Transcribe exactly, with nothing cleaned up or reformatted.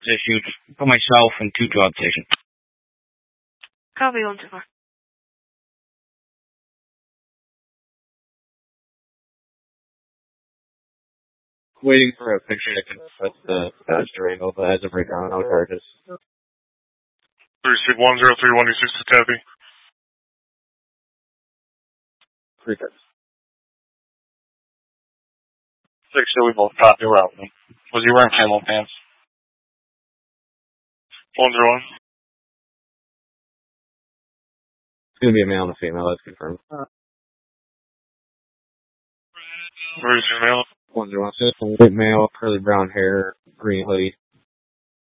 issued for myself and two job stations. Copy, one two four. Waiting for a picture to confess the Dodge Durango, but as of right now, no charges. three six one zero three one six to copy. Three charges. Six, so we both copy route. Was he wearing camo pants? One zero one. It's going to be a male and a female, that's confirmed. Where's your male? One zero one six, white male, curly brown hair, green hoodie.